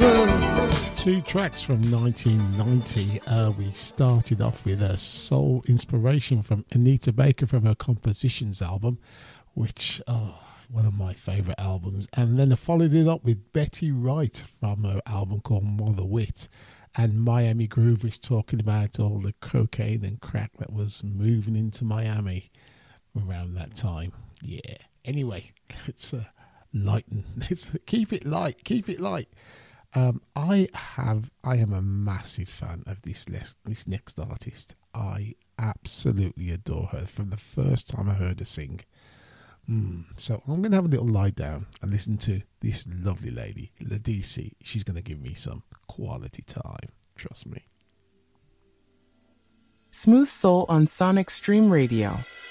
Two tracks from 1990. We started off with a soul inspiration from Anita Baker from her Compositions album, which, one of my favourite albums. And then I followed it up with Betty Wright from her album called Mother Wit. And Miami Groove was talking about all the cocaine and crack that was moving into Miami around that time. Yeah. Anyway, let's lighten. Let's keep it light. Keep it light. I am a massive fan of this next artist. I absolutely adore her from the first time I heard her sing. So I'm going to have a little lie down and listen to this lovely lady, Ladisi. She's going to give me some quality time. Trust me. Smooth Soul on Sonic Stream Radio.